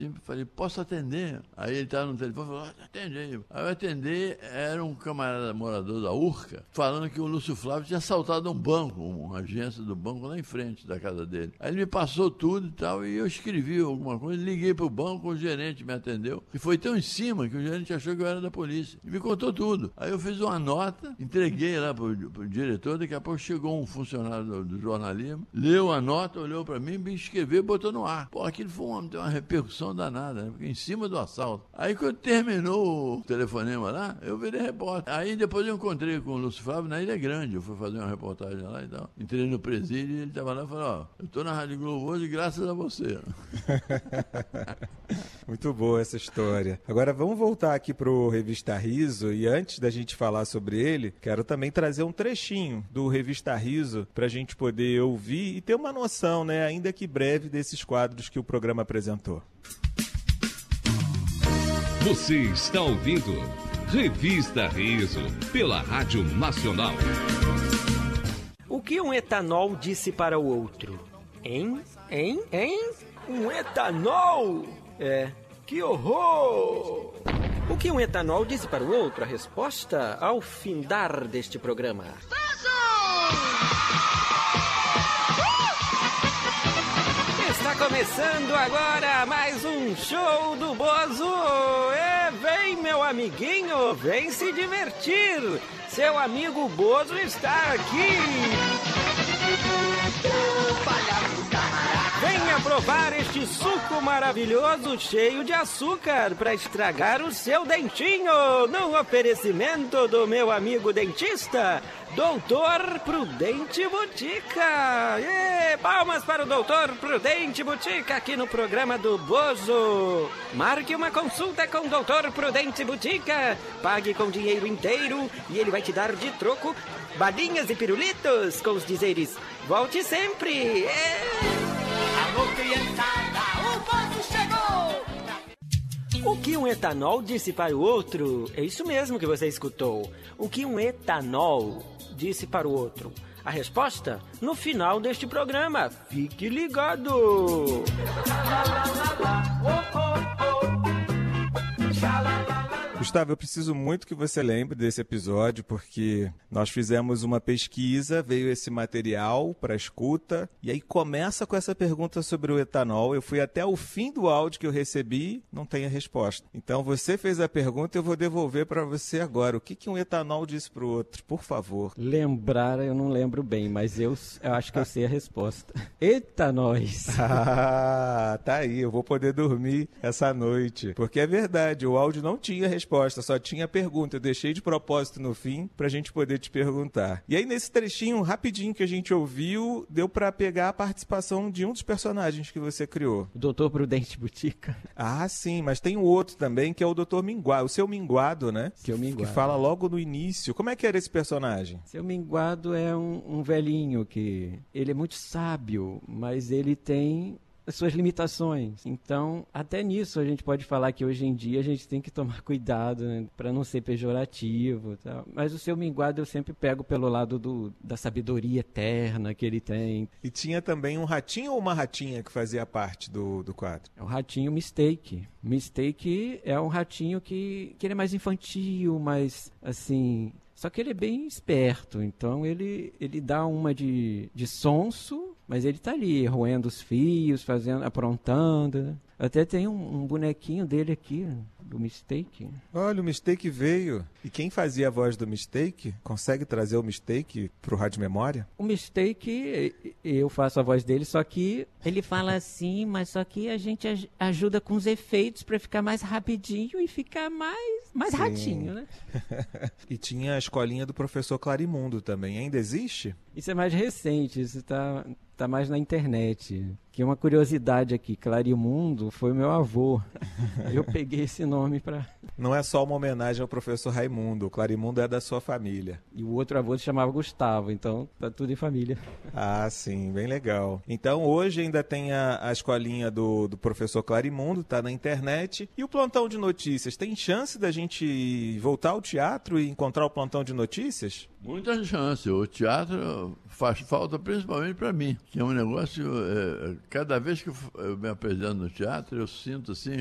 Falei, posso atender? Aí ele estava no telefone e falou, atende aí. Aí eu atendi, era um camarada morador da Urca, falando que o Lúcio Flávio tinha assaltado um banco, uma agência do banco lá em frente da casa dele. Aí ele me passou tudo e tal, e eu escrevi alguma coisa, liguei pro banco, o gerente me atendeu, e foi tão em cima que o gerente achou que eu era da polícia. E me contou tudo. Aí eu fiz uma nota, entreguei lá pro diretor, daqui a pouco chegou um funcionário do jornalismo, leu a nota, olhou pra mim, me escreveu e botou no ar. Pô, aquilo foi uma repercussão danada, né? Porque em cima do assalto. Aí quando terminou o telefonema lá, eu virei repórter. Aí depois eu encontrei com o Lúcio Flávio na Ilha Grande, eu fui fazer uma reportagem lá e tal. Entrei no presídio e ele estava lá e falou, ó, eu tô na Rádio Globo hoje graças a você. Muito boa essa história. Agora vamos voltar aqui pro Revista Riso, e antes da gente falar sobre ele, quero também trazer um trechinho do Revista Riso pra gente poder ouvir e ter uma noção, né, ainda que breve, desses quadros que o programa apresentou. Você está ouvindo Revista Riso pela Rádio Nacional. O que um etanol disse para o outro? Hein? Um etanol? Que horror! O que um etanol disse para o outro? A resposta ao findar deste programa. Está começando agora mais um show do Bozo. Vem, meu amiguinho, vem se divertir. Seu amigo Bozo está aqui. Venha provar este suco maravilhoso cheio de açúcar para estragar o seu dentinho, num oferecimento do meu amigo dentista, Doutor Prudente Botica. Palmas para o Doutor Prudente Botica aqui no programa do Bozo. Marque uma consulta com o Doutor Prudente Botica, pague com dinheiro inteiro e ele vai te dar de troco balinhas e pirulitos com os dizeres volte sempre. Alô, criançada, o Bozo chegou! O que um etanol disse para o outro? É isso mesmo que você escutou. O que um etanol disse para o outro? A resposta no final deste programa. Fique ligado! Gustavo, eu preciso muito que você lembre desse episódio, porque nós fizemos uma pesquisa, veio esse material para escuta, e aí começa com essa pergunta sobre o etanol. Eu fui até o fim do áudio que eu recebi, não tem a resposta. Então você fez a pergunta, eu vou devolver para você agora. O que um etanol disse para o outro? Por favor. Lembrar, eu não lembro bem, mas eu acho que eu sei a resposta. Eita, nós! Ah, tá aí, eu vou poder dormir essa noite. Porque é verdade, o áudio não tinha resposta, só tinha pergunta. Eu deixei de propósito no fim pra gente poder te perguntar. E aí nesse trechinho rapidinho que a gente ouviu, deu pra pegar a participação de um dos personagens que você criou. O Doutor Prudente Botica. Ah, sim, mas tem um outro também que é o Doutor Minguado, o Seu Minguado, né? Seu Minguado. Que fala logo no início. Como é que era esse personagem? Seu Minguado é um velhinho que ele é muito sábio, mas ele tem as suas limitações. Então, até nisso a gente pode falar que hoje em dia a gente tem que tomar cuidado, né, para não ser pejorativo, tá? Mas o Seu Minguado eu sempre pego pelo lado da sabedoria eterna que ele tem. E tinha também um ratinho ou uma ratinha que fazia parte do quadro? É o ratinho Mistake. Mistake é um ratinho que ele é mais infantil, mais assim... Só que ele é bem esperto, então ele dá uma de sonso, mas ele tá ali, roendo os fios, aprontando, né? Até tem um bonequinho dele aqui, do Mistake. Olha, o Mistake veio. E quem fazia a voz do Mistake? Consegue trazer o Mistake pro Rádio Memória? O Mistake, eu faço a voz dele, só que ele fala assim, mas só que a gente ajuda com os efeitos para ficar mais rapidinho e ficar mais ratinho, né? E tinha a escolinha do professor Clarimundo também. Ainda existe? Isso é mais recente, isso tá mais na internet. Que uma curiosidade aqui, Clarimundo foi meu avô. Eu peguei esse nome para... Não é só uma homenagem ao professor Raimundo, o Clarimundo é da sua família. E o outro avô se chamava Gustavo, então tá tudo em família. Ah, sim, bem legal. Então hoje ainda tem a escolinha do professor Clarimundo, tá na internet. E o plantão de notícias, tem chance da gente voltar ao teatro e encontrar o plantão de notícias? Muita chance. O teatro faz falta principalmente para mim. que é um negócio... cada vez que eu me apresento no teatro, eu sinto assim,